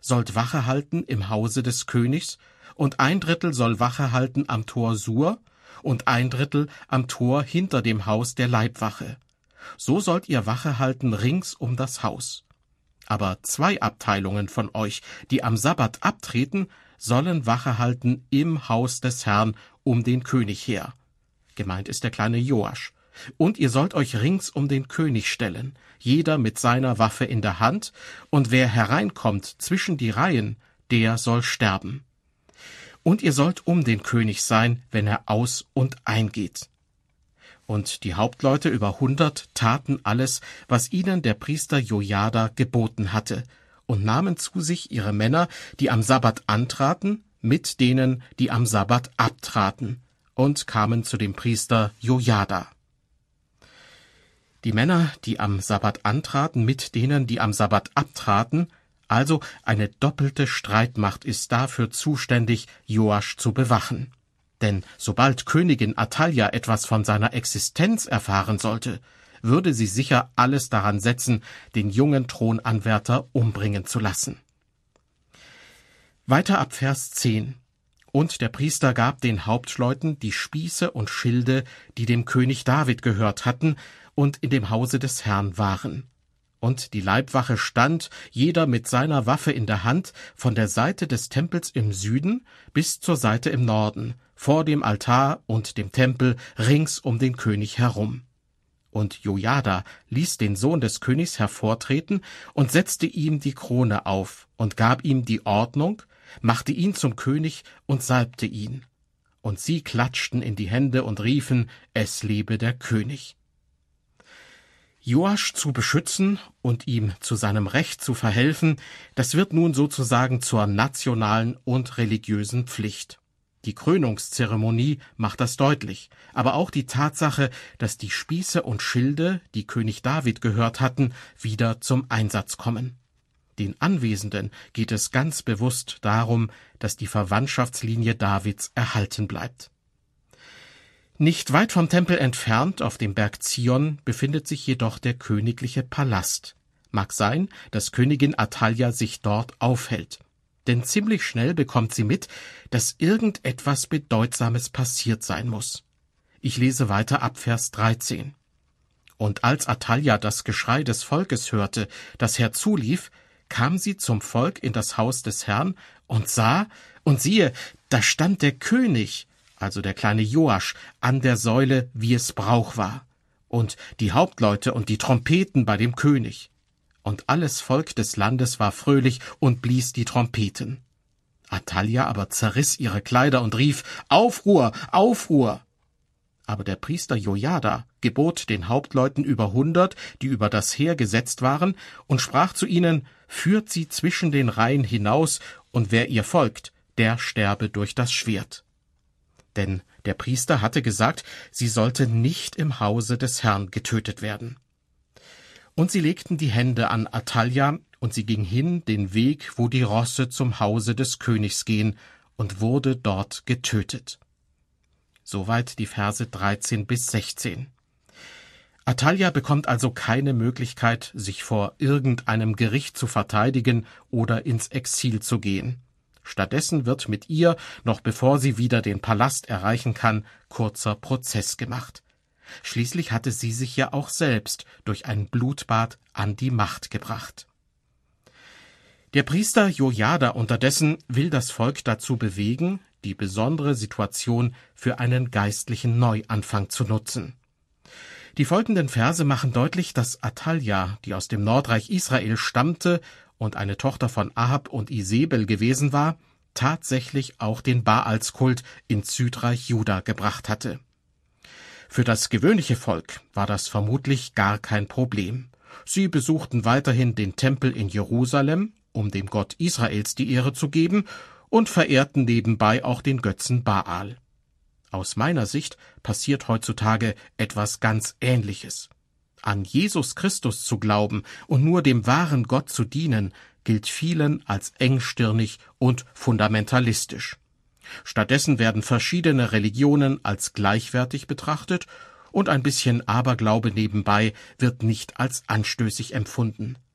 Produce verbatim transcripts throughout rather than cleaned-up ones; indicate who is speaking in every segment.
Speaker 1: sollt Wache halten im Hause des Königs, und ein Drittel soll Wache halten am Tor Sur, und ein Drittel am Tor hinter dem Haus der Leibwache. So sollt ihr Wache halten rings um das Haus. Aber zwei Abteilungen von euch, die am Sabbat abtreten, sollen Wache halten im Haus des Herrn um den König her. Gemeint ist der kleine Joasch. Und ihr sollt euch rings um den König stellen, jeder mit seiner Waffe in der Hand, und wer hereinkommt zwischen die Reihen, der soll sterben. Und ihr sollt um den König sein, wenn er aus- und eingeht. Und die Hauptleute über hundert taten alles, was ihnen der Priester Jojada geboten hatte, und nahmen zu sich ihre Männer, die am Sabbat antraten, mit denen, die am Sabbat abtraten, und kamen zu dem Priester Jojada. Die Männer, die am Sabbat antraten, mit denen, die am Sabbat abtraten, also eine doppelte Streitmacht ist dafür zuständig, Joasch zu bewachen. Denn sobald Königin Athalja etwas von seiner Existenz erfahren sollte, würde sie sicher alles daran setzen, den jungen Thronanwärter umbringen zu lassen. Weiter ab Vers zehn. Und der Priester gab den Hauptleuten die Spieße und Schilde, die dem König David gehört hatten und in dem Hause des Herrn waren. Und die Leibwache stand, jeder mit seiner Waffe in der Hand, von der Seite des Tempels im Süden bis zur Seite im Norden, vor dem Altar und dem Tempel rings um den König herum. Und Jojada ließ den Sohn des Königs hervortreten und setzte ihm die Krone auf und gab ihm die Ordnung, machte ihn zum König und salbte ihn. Und sie klatschten in die Hände und riefen, es lebe der König. Joasch zu beschützen und ihm zu seinem Recht zu verhelfen, das wird nun sozusagen zur nationalen und religiösen Pflicht. Die Krönungszeremonie macht das deutlich, aber auch die Tatsache, dass die Spieße und Schilde, die König David gehört hatten, wieder zum Einsatz kommen. Den Anwesenden geht es ganz bewusst darum, dass die Verwandtschaftslinie Davids erhalten bleibt. Nicht weit vom Tempel entfernt, auf dem Berg Zion, befindet sich jedoch der königliche Palast. Mag sein, dass Königin Athalja sich dort aufhält. Denn ziemlich schnell bekommt sie mit, dass irgendetwas Bedeutsames passiert sein muss. Ich lese weiter ab Vers dreizehn. Und als Athalja das Geschrei des Volkes hörte, das herzulief, kam sie zum Volk in das Haus des Herrn und sah, und siehe, da stand der König, also der kleine Joasch, an der Säule, wie es Brauch war, und die Hauptleute und die Trompeten bei dem König. Und alles Volk des Landes war fröhlich und blies die Trompeten. Athalja aber zerriss ihre Kleider und rief, Aufruhr, Aufruhr! Aber der Priester Jojada gebot den Hauptleuten über hundert, die über das Heer gesetzt waren, und sprach zu ihnen, führt sie zwischen den Reihen hinaus, und wer ihr folgt, der sterbe durch das Schwert. Denn der Priester hatte gesagt, sie sollte nicht im Hause des Herrn getötet werden. Und sie legten die Hände an Athalja, und sie ging hin den Weg, wo die Rosse zum Hause des Königs gehen, und wurde dort getötet. Soweit die Verse dreizehn bis sechzehn. Athalja bekommt also keine Möglichkeit, sich vor irgendeinem Gericht zu verteidigen oder ins Exil zu gehen. Stattdessen wird mit ihr, noch bevor sie wieder den Palast erreichen kann, kurzer Prozess gemacht. Schließlich hatte sie sich ja auch selbst durch ein Blutbad an die Macht gebracht. Der Priester Jojada unterdessen will das Volk dazu bewegen, die besondere Situation für einen geistlichen Neuanfang zu nutzen. Die folgenden Verse machen deutlich, dass Athalja, die aus dem Nordreich Israel stammte und eine Tochter von Ahab und Isebel gewesen war, tatsächlich auch den Baalskult ins Südreich Juda gebracht hatte. Für das gewöhnliche Volk war das vermutlich gar kein Problem. Sie besuchten weiterhin den Tempel in Jerusalem, um dem Gott Israels die Ehre zu geben, und verehrten nebenbei auch den Götzen Baal. Aus meiner Sicht passiert heutzutage etwas ganz Ähnliches. An Jesus Christus zu glauben und nur dem wahren Gott zu dienen, gilt vielen als engstirnig und fundamentalistisch. Stattdessen werden verschiedene Religionen als gleichwertig betrachtet und ein bisschen Aberglaube nebenbei wird nicht als anstößig empfunden.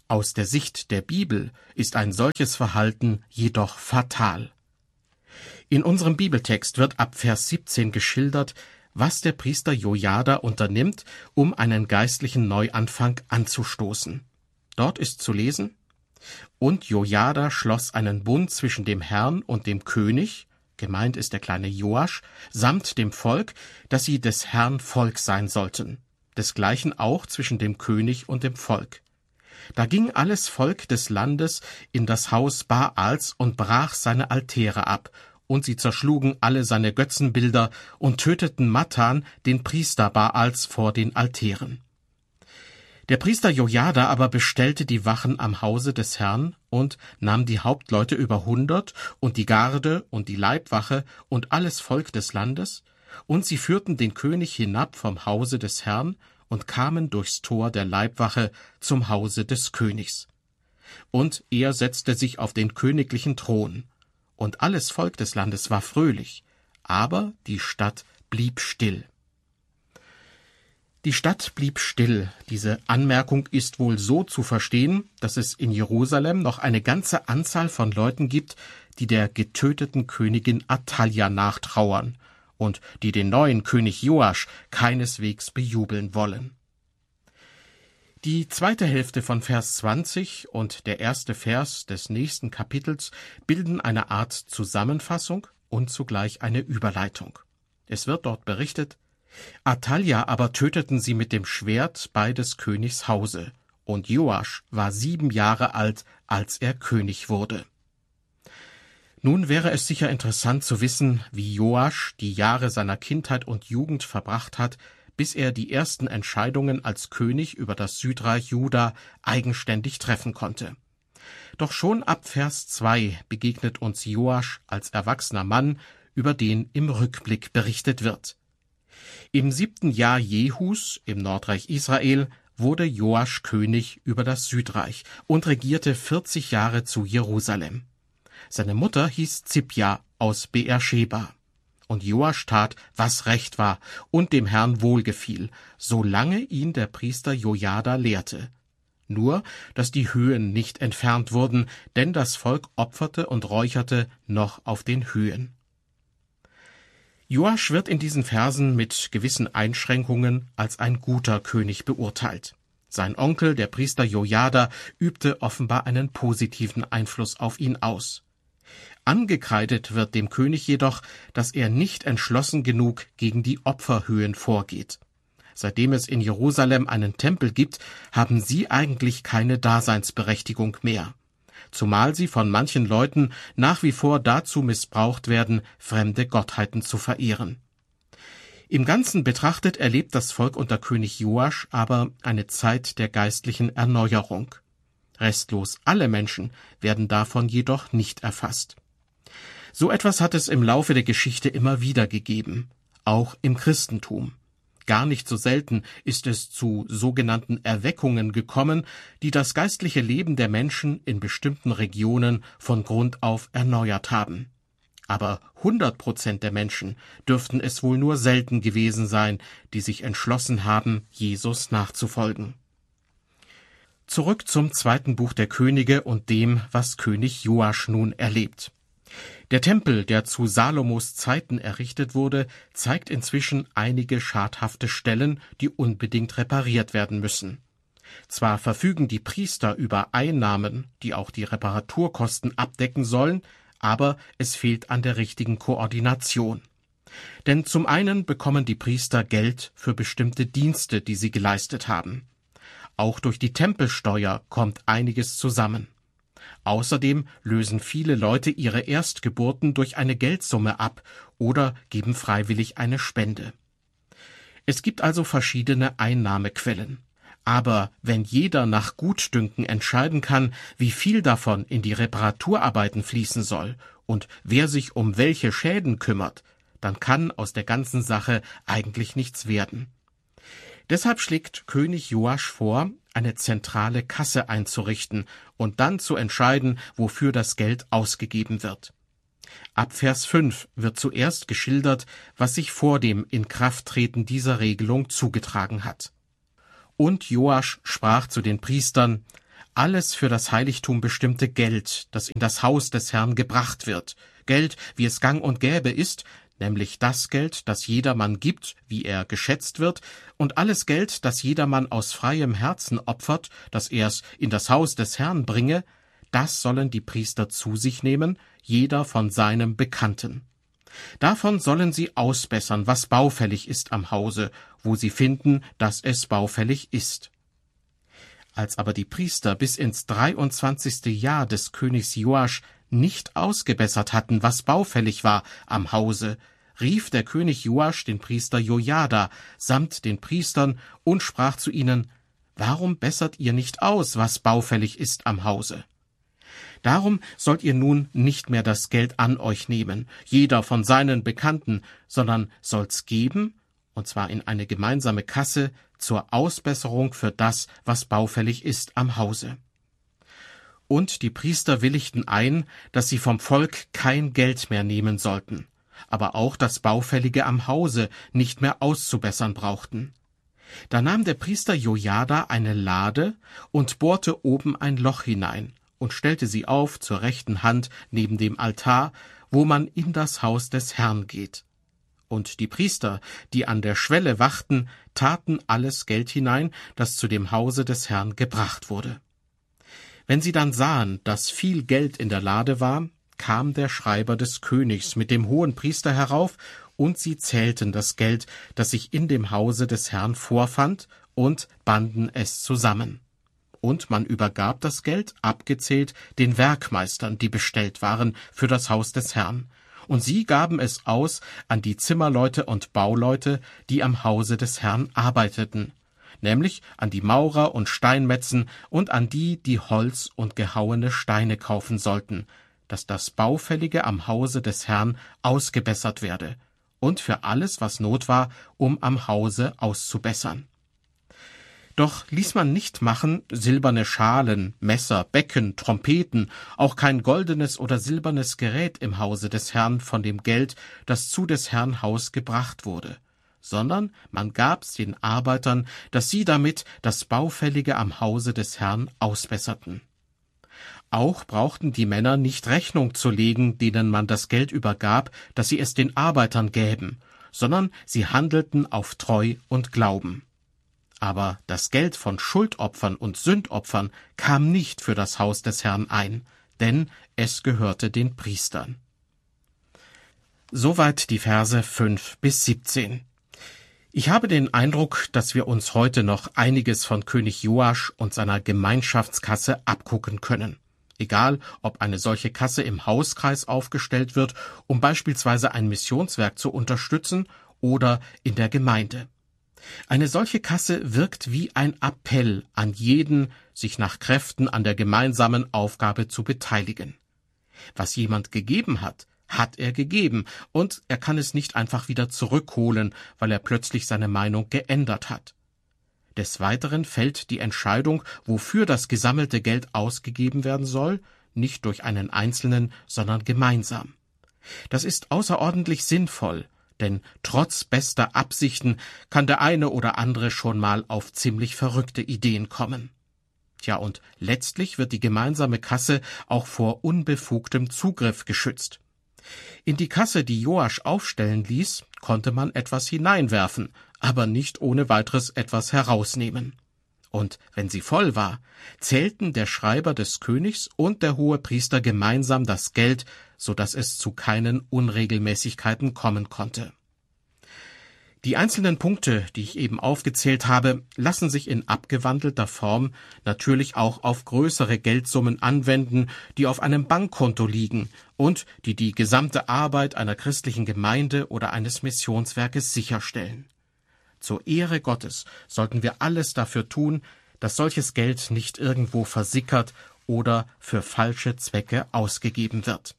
Speaker 1: Aus der Sicht der Bibel ist ein solches Verhalten jedoch fatal. In unserem Bibeltext wird ab Vers siebzehn geschildert, was der Priester Jojada unternimmt, um einen geistlichen Neuanfang anzustoßen. Dort ist zu lesen: Und Jojada schloss einen Bund zwischen dem Herrn und dem König, gemeint ist der kleine Joasch, samt dem Volk, dass sie des Herrn Volk sein sollten, desgleichen auch zwischen dem König und dem Volk. Da ging alles Volk des Landes in das Haus Baals und brach seine Altäre ab, und sie zerschlugen alle seine Götzenbilder und töteten Mattan, den Priester Baals, vor den Altären. Der Priester Jojada aber bestellte die Wachen am Hause des Herrn und nahm die Hauptleute über hundert und die Garde und die Leibwache und alles Volk des Landes, und sie führten den König hinab vom Hause des Herrn und kamen durchs Tor der Leibwache zum Hause des Königs. Und er setzte sich auf den königlichen Thron, und alles Volk des Landes war fröhlich, aber die Stadt blieb still. Die Stadt blieb still. Diese Anmerkung ist wohl so zu verstehen, dass es in Jerusalem noch eine ganze Anzahl von Leuten gibt, die der getöteten Königin Athalja nachtrauern und die den neuen König Joasch keineswegs bejubeln wollen. Die zweite Hälfte von Vers zwanzig und der erste Vers des nächsten Kapitels bilden eine Art Zusammenfassung und zugleich eine Überleitung. Es wird dort berichtet: Athalja aber töteten sie mit dem Schwert bei des Königs Hause, und Joasch war sieben Jahre alt, als er König wurde. Nun wäre es sicher interessant zu wissen, wie Joasch die Jahre seiner Kindheit und Jugend verbracht hat, bis er die ersten Entscheidungen als König über das Südreich Juda eigenständig treffen konnte. Doch schon ab Vers zwei begegnet uns Joasch als erwachsener Mann, über den im Rückblick berichtet wird. Im siebten Jahr Jehus im Nordreich Israel wurde Joasch König über das Südreich und regierte vierzig Jahre zu Jerusalem. Seine Mutter hieß Zipja aus Beersheba. Und Joasch tat, was recht war und dem Herrn wohlgefiel, solange ihn der Priester Jojada lehrte. Nur, dass die Höhen nicht entfernt wurden, denn das Volk opferte und räucherte noch auf den Höhen. Joasch wird in diesen Versen mit gewissen Einschränkungen als ein guter König beurteilt. Sein Onkel, der Priester Jojada, übte offenbar einen positiven Einfluss auf ihn aus. Angekreidet wird dem König jedoch, dass er nicht entschlossen genug gegen die Opferhöhen vorgeht. Seitdem es in Jerusalem einen Tempel gibt, haben sie eigentlich keine Daseinsberechtigung mehr, zumal sie von manchen Leuten nach wie vor dazu missbraucht werden, fremde Gottheiten zu verehren. Im Ganzen betrachtet erlebt das Volk unter König Joasch aber eine Zeit der geistlichen Erneuerung. Restlos alle Menschen werden davon jedoch nicht erfasst. So etwas hat es im Laufe der Geschichte immer wieder gegeben, auch im Christentum. Gar nicht so selten ist es zu sogenannten Erweckungen gekommen, die das geistliche Leben der Menschen in bestimmten Regionen von Grund auf erneuert haben. Aber hundert Prozent der Menschen dürften es wohl nur selten gewesen sein, die sich entschlossen haben, Jesus nachzufolgen. Zurück zum zweiten Buch der Könige und dem, was König Joasch nun erlebt. Der Tempel, der zu Salomos Zeiten errichtet wurde, zeigt inzwischen einige schadhafte Stellen, die unbedingt repariert werden müssen. Zwar verfügen die Priester über Einnahmen, die auch die Reparaturkosten abdecken sollen, aber es fehlt an der richtigen Koordination. Denn zum einen bekommen die Priester Geld für bestimmte Dienste, die sie geleistet haben. Auch durch die Tempelsteuer kommt einiges zusammen. Außerdem lösen viele Leute ihre Erstgeburten durch eine Geldsumme ab oder geben freiwillig eine Spende. Es gibt also verschiedene Einnahmequellen. Aber wenn jeder nach Gutdünken entscheiden kann, wie viel davon in die Reparaturarbeiten fließen soll und wer sich um welche Schäden kümmert, dann kann aus der ganzen Sache eigentlich nichts werden. Deshalb schlägt König Joasch vor, eine zentrale Kasse einzurichten und dann zu entscheiden, wofür das Geld ausgegeben wird. Ab Vers fünf wird zuerst geschildert, was sich vor dem Inkrafttreten dieser Regelung zugetragen hat. Und Joasch sprach zu den Priestern: alles für das Heiligtum bestimmte Geld, das in das Haus des Herrn gebracht wird, Geld, wie es gang und gäbe ist, nämlich das Geld, das jedermann gibt, wie er geschätzt wird, und alles Geld, das jedermann aus freiem Herzen opfert, dass er es in das Haus des Herrn bringe, das sollen die Priester zu sich nehmen, jeder von seinem Bekannten. Davon sollen sie ausbessern, was baufällig ist am Hause, wo sie finden, dass es baufällig ist. Als aber die Priester bis ins dreiundzwanzigste Jahr des Königs Joasch nicht ausgebessert hatten, was baufällig war am Hause, rief der König Joasch den Priester Jojada samt den Priestern und sprach zu ihnen: Warum bessert ihr nicht aus, was baufällig ist am Hause? Darum sollt ihr nun nicht mehr das Geld an euch nehmen, jeder von seinen Bekannten, sondern sollt's geben, und zwar in eine gemeinsame Kasse, zur Ausbesserung für das, was baufällig ist am Hause. Und die Priester willigten ein, dass sie vom Volk kein Geld mehr nehmen sollten, aber auch das Baufällige am Hause nicht mehr auszubessern brauchten. Da nahm der Priester Jojada eine Lade und bohrte oben ein Loch hinein und stellte sie auf zur rechten Hand neben dem Altar, wo man in das Haus des Herrn geht. Und die Priester, die an der Schwelle wachten, taten alles Geld hinein, das zu dem Hause des Herrn gebracht wurde. Wenn sie dann sahen, dass viel Geld in der Lade war, kam der Schreiber des Königs mit dem Hohenpriester herauf, und sie zählten das Geld, das sich in dem Hause des Herrn vorfand, und banden es zusammen. Und man übergab das Geld, abgezählt, den Werkmeistern, die bestellt waren für das Haus des Herrn. Und sie gaben es aus an die Zimmerleute und Bauleute, die am Hause des Herrn arbeiteten, nämlich an die Maurer und Steinmetzen und an die, die Holz und gehauene Steine kaufen sollten, dass das Baufällige am Hause des Herrn ausgebessert werde, und für alles, was Not war, um am Hause auszubessern. Doch ließ man nicht machen silberne Schalen, Messer, Becken, Trompeten, auch kein goldenes oder silbernes Gerät im Hause des Herrn von dem Geld, das zu des Herrn Haus gebracht wurde, sondern man gab's den Arbeitern, dass sie damit das Baufällige am Hause des Herrn ausbesserten. Auch brauchten die Männer nicht Rechnung zu legen, denen man das Geld übergab, dass sie es den Arbeitern gäben, sondern sie handelten auf Treu und Glauben. Aber das Geld von Schuldopfern und Sündopfern kam nicht für das Haus des Herrn ein, denn es gehörte den Priestern. Soweit die Verse fünf bis siebzehn. Ich habe den Eindruck, dass wir uns heute noch einiges von König Joasch und seiner Gemeinschaftskasse abgucken können. Egal, ob eine solche Kasse im Hauskreis aufgestellt wird, um beispielsweise ein Missionswerk zu unterstützen, oder in der Gemeinde. Eine solche Kasse wirkt wie ein Appell an jeden, sich nach Kräften an der gemeinsamen Aufgabe zu beteiligen. Was jemand gegeben hat, hat er gegeben, und er kann es nicht einfach wieder zurückholen, weil er plötzlich seine Meinung geändert hat. Des Weiteren fällt die Entscheidung, wofür das gesammelte Geld ausgegeben werden soll, nicht durch einen Einzelnen, sondern gemeinsam. Das ist außerordentlich sinnvoll, denn trotz bester Absichten kann der eine oder andere schon mal auf ziemlich verrückte Ideen kommen. Tja, und letztlich wird die gemeinsame Kasse auch vor unbefugtem Zugriff geschützt. In die Kasse, die Joasch aufstellen ließ, konnte man etwas hineinwerfen, aber nicht ohne weiteres etwas herausnehmen. Und wenn sie voll war, zählten der Schreiber des Königs und der Hohepriester gemeinsam das Geld, so dass es zu keinen Unregelmäßigkeiten kommen konnte. Die einzelnen Punkte, die ich eben aufgezählt habe, lassen sich in abgewandelter Form natürlich auch auf größere Geldsummen anwenden, die auf einem Bankkonto liegen und die die gesamte Arbeit einer christlichen Gemeinde oder eines Missionswerkes sicherstellen. Zur Ehre Gottes sollten wir alles dafür tun, dass solches Geld nicht irgendwo versickert oder für falsche Zwecke ausgegeben wird.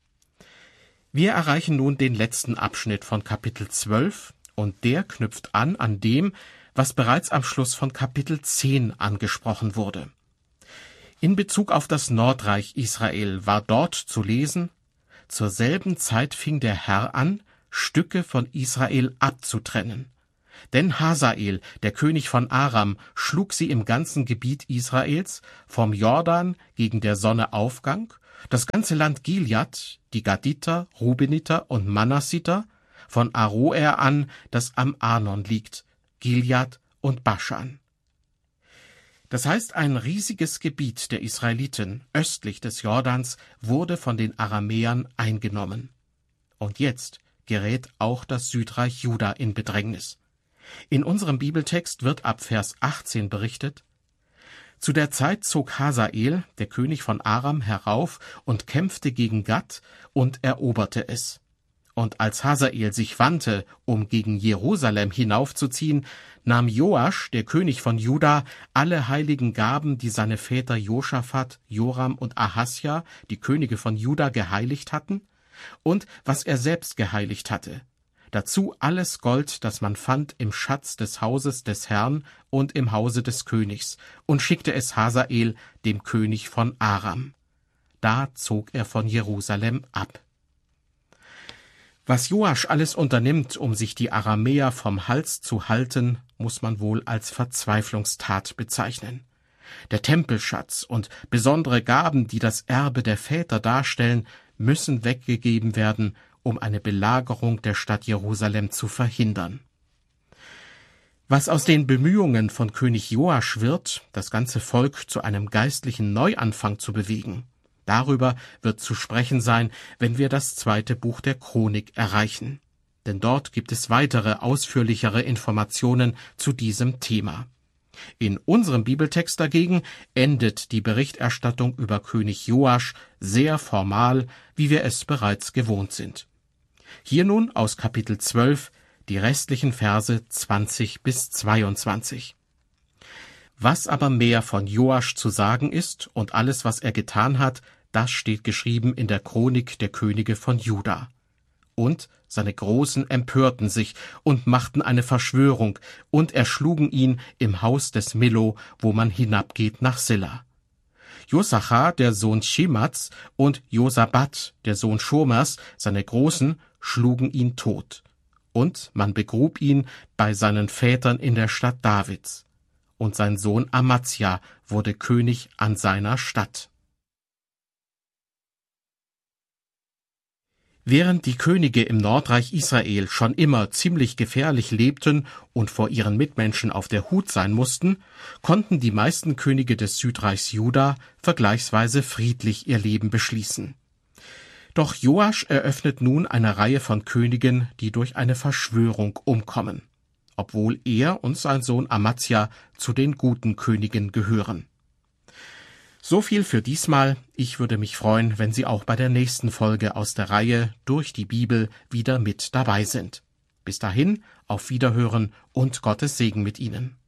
Speaker 1: Wir erreichen nun den letzten Abschnitt von Kapitel zwölf, und der knüpft an an dem, was bereits am Schluss von Kapitel zehn angesprochen wurde. In Bezug auf das Nordreich Israel war dort zu lesen: Zur selben Zeit fing der Herr an, Stücke von Israel abzutrennen. Denn Hasael, der König von Aram, schlug sie im ganzen Gebiet Israels, vom Jordan gegen der Sonneaufgang, das ganze Land Gilead, die Gaditer, Rubeniter und Manassiter, von Aroer an, das am Arnon liegt, Gilead und Baschan. Das heißt, ein riesiges Gebiet der Israeliten östlich des Jordans wurde von den Aramäern eingenommen. Und jetzt gerät auch das Südreich Juda in Bedrängnis. In unserem Bibeltext wird ab Vers achtzehn berichtet: Zu der Zeit zog Hasael, der König von Aram, herauf und kämpfte gegen Gad und eroberte es. Und als Hasael sich wandte, um gegen Jerusalem hinaufzuziehen, nahm Joasch, der König von Juda, alle heiligen Gaben, die seine Väter Josaphat, Joram und Ahasja, die Könige von Juda, geheiligt hatten, und was er selbst geheiligt hatte. Dazu alles Gold, das man fand im Schatz des Hauses des Herrn und im Hause des Königs, und schickte es Hasael, dem König von Aram. Da zog er von Jerusalem ab. Was Joasch alles unternimmt, um sich die Aramäer vom Hals zu halten, muss man wohl als Verzweiflungstat bezeichnen. Der Tempelschatz und besondere Gaben, die das Erbe der Väter darstellen, müssen weggegeben werden, um eine Belagerung der Stadt Jerusalem zu verhindern. Was aus den Bemühungen von König Joasch wird, das ganze Volk zu einem geistlichen Neuanfang zu bewegen, darüber wird zu sprechen sein, wenn wir das zweite Buch der Chronik erreichen. Denn dort gibt es weitere, ausführlichere Informationen zu diesem Thema. In unserem Bibeltext dagegen endet die Berichterstattung über König Joasch sehr formal, wie wir es bereits gewohnt sind. Hier nun aus Kapitel zwölf die restlichen Verse zwanzig bis zweiundzwanzig. Was aber mehr von Joasch zu sagen ist und alles, was er getan hat, das steht geschrieben in der Chronik der Könige von Juda. Und seine Großen empörten sich und machten eine Verschwörung und erschlugen ihn im Haus des Millo, wo man hinabgeht nach Silla. Josachar, der Sohn Schimats, und Josabat, der Sohn Schomers, seine Großen, schlugen ihn tot. Und man begrub ihn bei seinen Vätern in der Stadt Davids. Und sein Sohn Amazia wurde König an seiner Stadt. Während die Könige im Nordreich Israel schon immer ziemlich gefährlich lebten und vor ihren Mitmenschen auf der Hut sein mussten, konnten die meisten Könige des Südreichs Juda vergleichsweise friedlich ihr Leben beschließen. Doch Joasch eröffnet nun eine Reihe von Königen, die durch eine Verschwörung umkommen, obwohl er und sein Sohn Amazia zu den guten Königen gehören. So viel für diesmal. Ich würde mich freuen, wenn Sie auch bei der nächsten Folge aus der Reihe Durch die Bibel wieder mit dabei sind. Bis dahin, auf Wiederhören und Gottes Segen mit Ihnen.